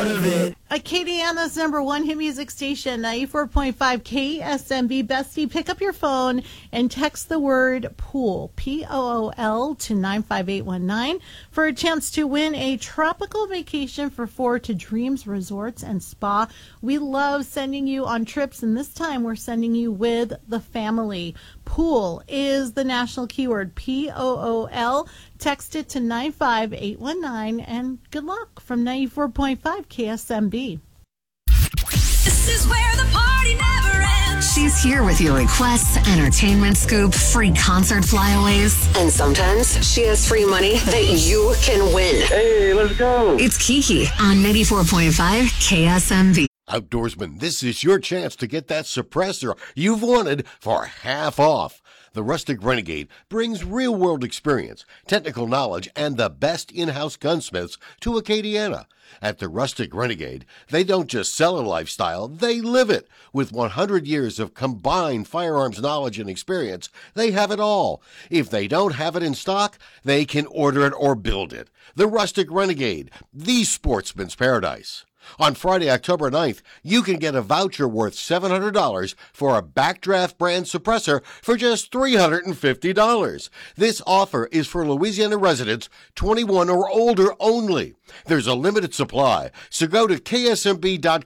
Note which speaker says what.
Speaker 1: Acadiana's number one hit music station, 94.5 KSMB. Bestie, pick up your phone and text the word pool, P-O-O-L, to 95819 for a chance to win a tropical vacation for four to Dreams Resorts and Spa. We love sending you on trips, and this time we're sending you with the family. Pool is the national keyword, P-O-O-L. Text it to 95819, and good luck from 94.5 KSMB.
Speaker 2: This is where the party never ends.
Speaker 3: She's here with your requests, entertainment scoop, free concert flyaways.
Speaker 4: And sometimes she has free money that you can win.
Speaker 5: Hey, let's go.
Speaker 3: It's Kiki on 94.5 KSMB.
Speaker 6: Outdoorsman, this is your chance to get that suppressor you've wanted for half off. The Rustic Renegade brings real-world experience, technical knowledge, and the best in-house gunsmiths to Acadiana. At the Rustic Renegade, they don't just sell a lifestyle, they live it. With 100 years of combined firearms knowledge and experience, they have it all. If they don't have it in stock, they can order it or build it. The Rustic Renegade, the sportsman's paradise. On Friday, October 9th, you can get a voucher worth $700 for a Backdraft brand suppressor for just $350. This offer is for Louisiana residents 21 or older only. There's a limited supply, so go to ksmb.com